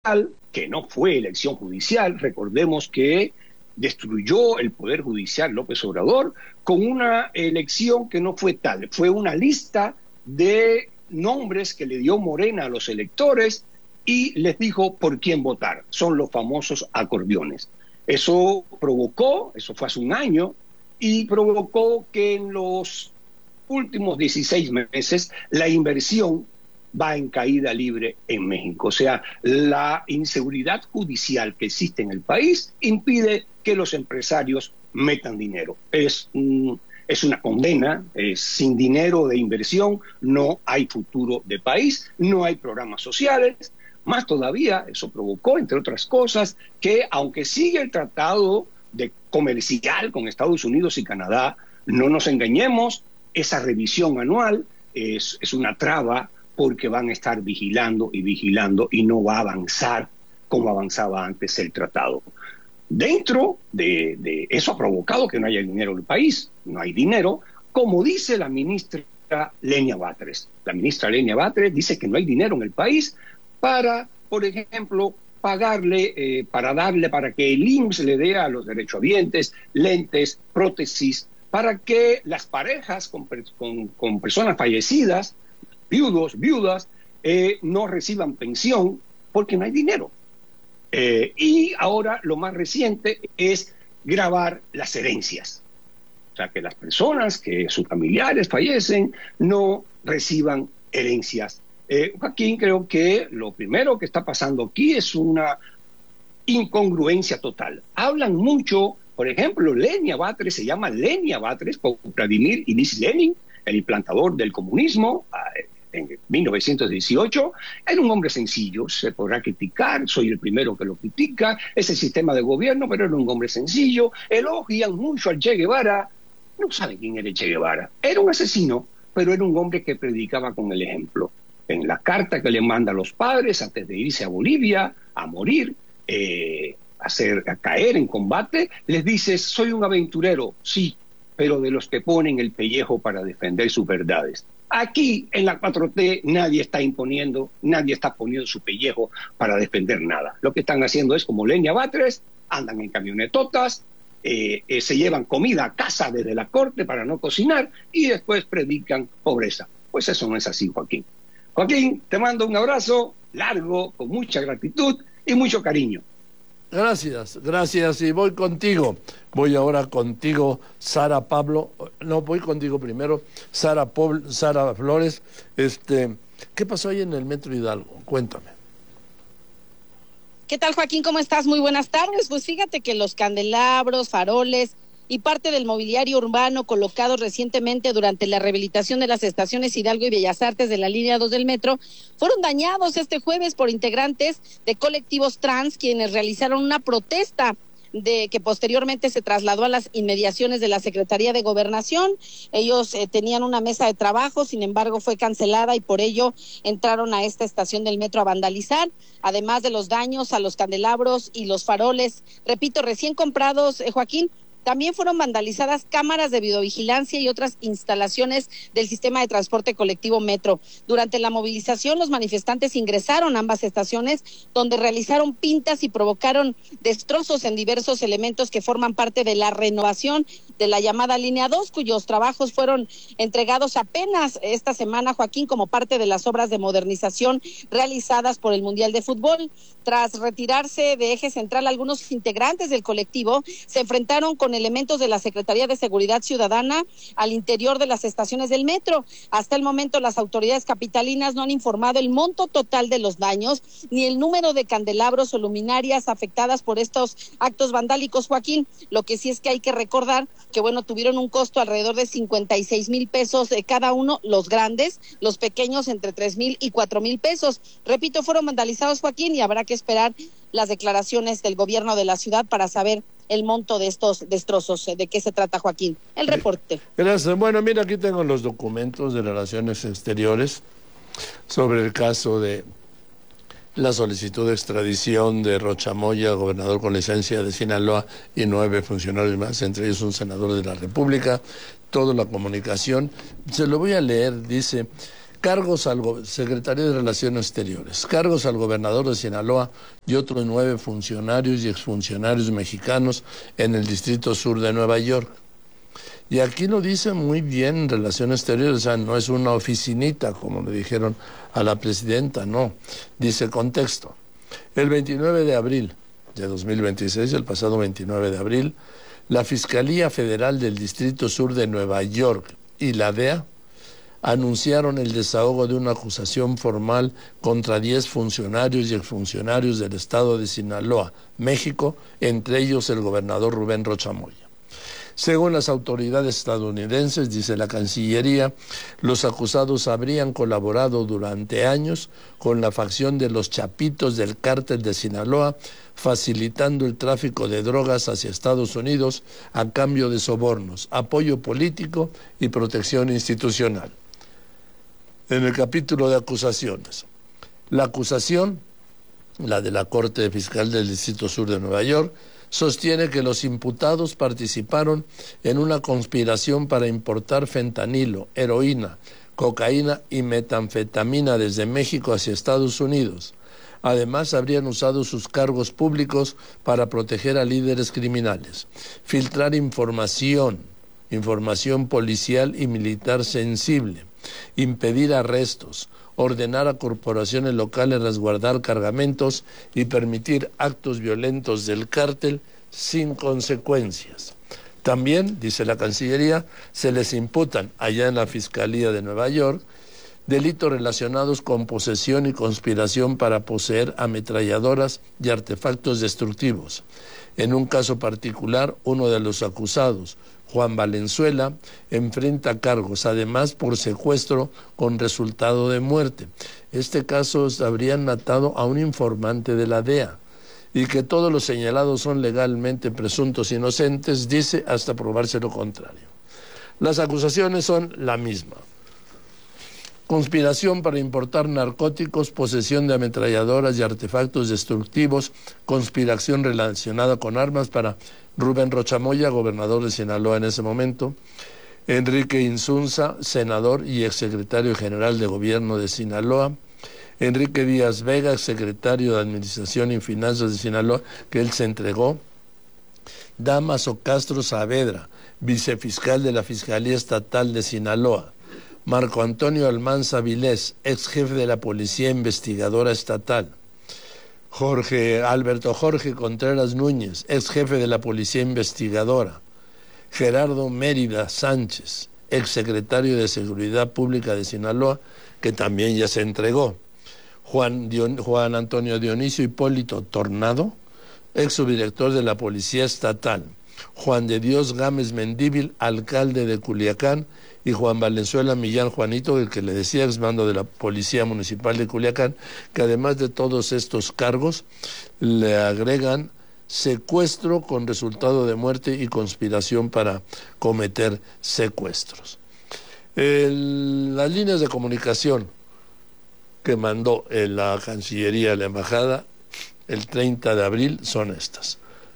que no fue elección judicial. Recordemos que destruyó el Poder Judicial López Obrador con una elección que no fue tal. Fue una lista de nombres que le dio Morena a los electores y les dijo por quién votar. Son los famosos acordeones. Eso provocó, eso fue hace un año, y provocó que en los últimos 16 meses la inversión va en caída libre en México. O sea, la inseguridad judicial que existe en el país impide que los empresarios metan dinero. Es una condena, sin dinero de inversión no hay futuro de país, no hay programas sociales. Más todavía, eso provocó, entre otras cosas, que aunque sigue el tratado comercial con Estados Unidos y Canadá, no nos engañemos, esa revisión anual es una traba, porque van a estar vigilando y no va a avanzar como avanzaba antes el tratado. Dentro de eso ha provocado que no haya dinero en el país, no hay dinero, como dice la ministra Lenia Batres. La ministra Lenia Batres dice que no hay dinero en el país para, por ejemplo, para que el IMSS le dé a los derechohabientes lentes, prótesis, para que las parejas con personas fallecidas, viudas, no reciban pensión porque no hay dinero. Y ahora lo más reciente es gravar las herencias. O sea, que las personas que sus familiares fallecen no reciban herencias. Joaquín, creo que lo primero que está pasando aquí es una incongruencia total. Hablan mucho, por ejemplo, Lenia Batres se llama Lenia Batres por Vladimir Ilich Lenin, el implantador del comunismo, en 1918, era un hombre sencillo, se podrá criticar, soy el primero que lo critica, ese sistema de gobierno, pero era un hombre sencillo, elogian mucho al Che Guevara, no saben quién era el Che Guevara, era un asesino, pero era un hombre que predicaba con el ejemplo. En la carta que le manda a los padres antes de irse a Bolivia, a morir, a caer en combate, les dice, soy un aventurero, sí, pero de los que ponen el pellejo para defender sus verdades. Aquí, en la 4T, nadie está poniendo su pellejo para defender nada. Lo que están haciendo es como Lenia Batres, andan en camionetotas, se llevan comida a casa desde la corte para no cocinar y después predican pobreza. Pues eso no es así, Joaquín. Joaquín, te mando un abrazo largo, con mucha gratitud y mucho cariño. Gracias, y voy contigo. Voy ahora contigo, Sara Pablo. No, voy contigo primero, Sara Flores. ¿Qué pasó ahí en el Metro Hidalgo? Cuéntame. ¿Qué tal, Joaquín? ¿Cómo estás? Muy buenas tardes. Pues fíjate que los candelabros, faroles y parte del mobiliario urbano colocado recientemente durante la rehabilitación de las estaciones Hidalgo y Bellas Artes de la línea 2 del metro fueron dañados este jueves por integrantes de colectivos trans, quienes realizaron una protesta que posteriormente se trasladó a las inmediaciones de la Secretaría de Gobernación. Ellos tenían una mesa de trabajo, sin embargo fue cancelada y por ello entraron a esta estación del metro a vandalizar, además de los daños a los candelabros y los faroles, repito, recién comprados, Joaquín. También fueron vandalizadas cámaras de videovigilancia y otras instalaciones del sistema de transporte colectivo Metro. Durante la movilización, los manifestantes ingresaron a ambas estaciones, donde realizaron pintas y provocaron destrozos en diversos elementos que forman parte de la renovación de la llamada línea 2, cuyos trabajos fueron entregados apenas esta semana, Joaquín, como parte de las obras de modernización realizadas por el Mundial de Fútbol. Tras retirarse de eje central, algunos integrantes del colectivo se enfrentaron con elementos de la Secretaría de Seguridad Ciudadana al interior de las estaciones del metro. Hasta el momento, las autoridades capitalinas no han informado el monto total de los daños ni el número de candelabros o luminarias afectadas por estos actos vandálicos, Joaquín. Lo que sí es que hay que recordar que, bueno, tuvieron un costo alrededor de 56,000 pesos cada uno, los grandes, los pequeños entre 3,000 y 4,000 pesos. Repito, fueron vandalizados, Joaquín, y habrá que esperar las declaraciones del gobierno de la ciudad para saber el monto de estos destrozos. ¿De qué se trata, Joaquín? El reporte. Gracias. Bueno, mira, aquí tengo los documentos de Relaciones Exteriores sobre el caso de la solicitud de extradición de Rocha Moya, gobernador con licencia de Sinaloa, y 9 funcionarios más, entre ellos un senador de la República. Toda la comunicación, se lo voy a leer, dice: Cargos al secretario de Relaciones Exteriores, cargos al gobernador de Sinaloa y otros 9 funcionarios y exfuncionarios mexicanos en el Distrito Sur de Nueva York. Y aquí lo dice muy bien en Relaciones Exteriores, o sea, no es una oficinita, como le dijeron a la presidenta, no. Dice contexto. El 29 de abril de 2026, el pasado 29 de abril, la Fiscalía Federal del Distrito Sur de Nueva York y la DEA anunciaron el desahogo de una acusación formal contra 10 funcionarios y exfuncionarios del estado de Sinaloa, México, entre ellos el gobernador Rubén Rocha Moya. Según las autoridades estadounidenses, dice la Cancillería, los acusados habrían colaborado durante años con la facción de los Chapitos del Cártel de Sinaloa, facilitando el tráfico de drogas hacia Estados Unidos a cambio de sobornos, apoyo político y protección institucional. En el capítulo de acusaciones, la acusación, la de la Corte Fiscal del Distrito Sur de Nueva York, sostiene que los imputados participaron en una conspiración para importar fentanilo, heroína, cocaína y metanfetamina desde México hacia Estados Unidos. Además, habrían usado sus cargos públicos para proteger a líderes criminales, filtrar información policial y militar sensible, impedir arrestos, ordenar a corporaciones locales resguardar cargamentos y permitir actos violentos del cártel sin consecuencias. También, dice la Cancillería, se les imputan allá en la Fiscalía de Nueva York delitos relacionados con posesión y conspiración para poseer ametralladoras y artefactos destructivos. En un caso particular, uno de los acusados, Juan Valenzuela, enfrenta cargos, además por secuestro con resultado de muerte. Este caso habrían matado a un informante de la DEA y que todos los señalados son legalmente presuntos inocentes, dice, hasta probarse lo contrario. Las acusaciones son la misma. Conspiración para importar narcóticos, posesión de ametralladoras y artefactos destructivos, conspiración relacionada con armas para Rubén Rocha Moya, gobernador de Sinaloa en ese momento, Enrique Insunza, senador y exsecretario general de Gobierno de Sinaloa, Enrique Díaz Vega, exsecretario de Administración y Finanzas de Sinaloa, que él se entregó, Damaso Castro Saavedra, vicefiscal de la Fiscalía Estatal de Sinaloa, Marco Antonio Almanza Vilés, ex jefe de la Policía Investigadora Estatal, Alberto Jorge Contreras Núñez, ex jefe de la Policía Investigadora, Gerardo Mérida Sánchez, ex secretario de Seguridad Pública de Sinaloa, que también ya se entregó, Juan Antonio Dionisio Hipólito Tornado, ex subdirector de la Policía Estatal, Juan de Dios Gámez Mendíbil, alcalde de Culiacán, y Juan Valenzuela Millán Juanito, el que le decía, ex mando de la Policía Municipal de Culiacán, que además de todos estos cargos le agregan secuestro con resultado de muerte y conspiración para cometer secuestros. Las líneas de comunicación que mandó la Cancillería a la Embajada el 30 de abril son estas.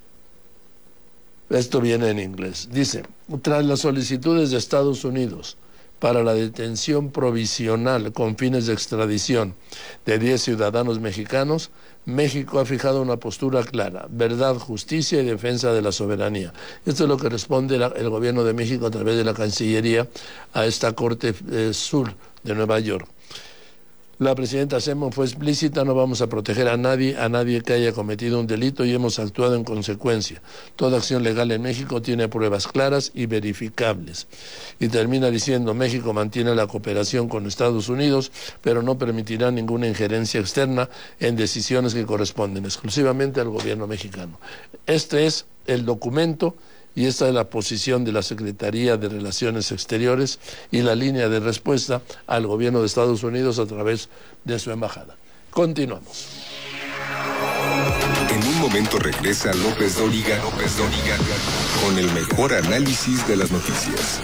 Esto viene en inglés. Dice, tras las solicitudes de Estados Unidos para la detención provisional con fines de extradición de 10 ciudadanos mexicanos, México ha fijado una postura clara: verdad, justicia y defensa de la soberanía. Esto es lo que responde el gobierno de México a través de la Cancillería a esta Corte Sur de Nueva York. La presidenta Sheinbaum fue explícita: no vamos a proteger a nadie que haya cometido un delito, y hemos actuado en consecuencia. Toda acción legal en México tiene pruebas claras y verificables. Y termina diciendo: México mantiene la cooperación con Estados Unidos, pero no permitirá ninguna injerencia externa en decisiones que corresponden exclusivamente al gobierno mexicano. Este es el documento y esta es la posición de la Secretaría de Relaciones Exteriores y la línea de respuesta al gobierno de Estados Unidos a través de su embajada. Continuamos. En un momento regresa López Dóriga con el mejor análisis de las noticias.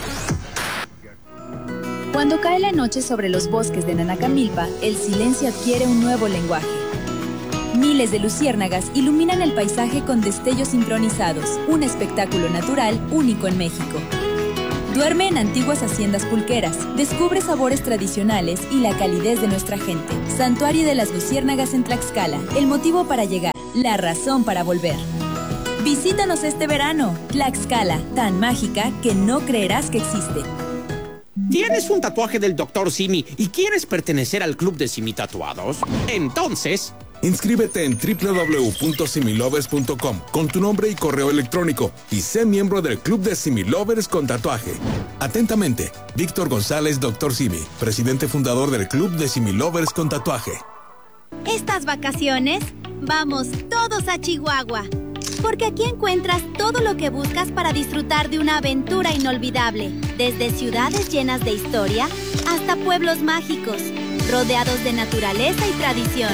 Cuando cae la noche sobre los bosques de Nanacamilpa, el silencio adquiere un nuevo lenguaje. Miles de luciérnagas iluminan el paisaje con destellos sincronizados, un espectáculo natural único en México. Duerme en antiguas haciendas pulqueras. Descubre sabores tradicionales y la calidez de nuestra gente. Santuario de las Luciérnagas en Tlaxcala. El motivo para llegar, la razón para volver. Visítanos este verano. Tlaxcala, tan mágica que no creerás que existe. ¿Tienes un tatuaje del Dr. Simi y quieres pertenecer al club de Simi Tatuados? Entonces, inscríbete en www.similovers.com con tu nombre y correo electrónico y sé miembro del Club de Similovers con tatuaje. Atentamente, Víctor González, Dr. Simi, presidente fundador del Club de Similovers con tatuaje. Estas vacaciones, vamos todos a Chihuahua, porque aquí encuentras todo lo que buscas para disfrutar de una aventura inolvidable, desde ciudades llenas de historia hasta pueblos mágicos, rodeados de naturaleza y tradición.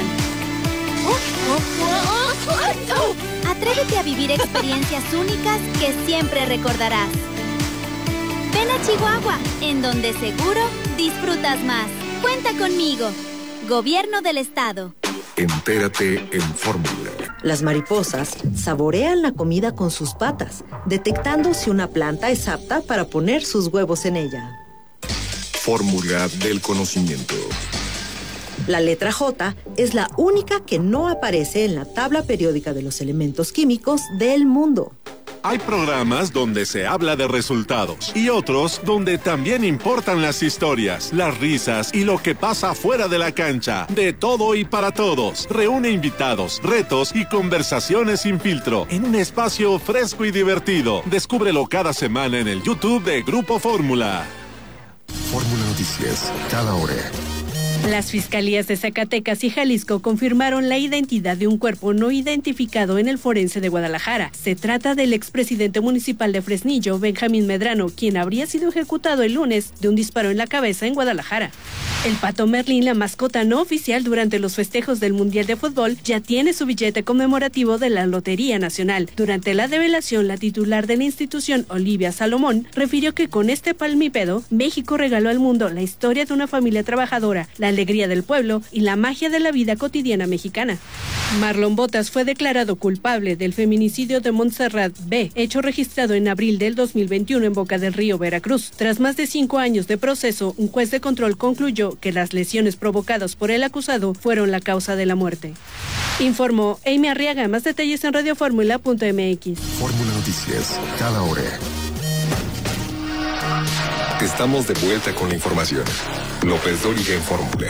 Atrévete a vivir experiencias únicas que siempre recordarás. Ven a Chihuahua, en donde seguro disfrutas más. Cuenta conmigo. Gobierno del Estado. Entérate en Fórmula. Las mariposas saborean la comida con sus patas, detectando si una planta es apta para poner sus huevos en ella. Fórmula del conocimiento. La letra J es la única que no aparece en la tabla periódica de los elementos químicos del mundo. Hay programas donde se habla de resultados y otros donde también importan las historias, las risas y lo que pasa fuera de la cancha. De todo y para todos. Reúne invitados, retos y conversaciones sin filtro en un espacio fresco y divertido. Descúbrelo cada semana en el YouTube de Grupo Fórmula. Fórmula Noticias, cada hora. Las fiscalías de Zacatecas y Jalisco confirmaron la identidad de un cuerpo no identificado en el forense de Guadalajara. Se trata del expresidente municipal de Fresnillo, Benjamín Medrano, quien habría sido ejecutado el lunes de un disparo en la cabeza en Guadalajara. El Pato Merlín, la mascota no oficial durante los festejos del Mundial de Fútbol, ya tiene su billete conmemorativo de la Lotería Nacional. Durante la develación, la titular de la institución, Olivia Salomón, refirió que con este palmípedo, México regaló al mundo la historia de una familia trabajadora, la alegría del pueblo y la magia de la vida cotidiana mexicana. Marlon Botas fue declarado culpable del feminicidio de Montserrat B., hecho registrado en abril del 2021 en Boca del Río, Veracruz. Tras más de 5 años de proceso, un juez de control concluyó que las lesiones provocadas por el acusado fueron la causa de la muerte. Informó Amy Arriaga. Más detalles en radioformula.mx. Fórmula Noticias, cada hora. Estamos de vuelta con la información. López Dóriga en Fórmula.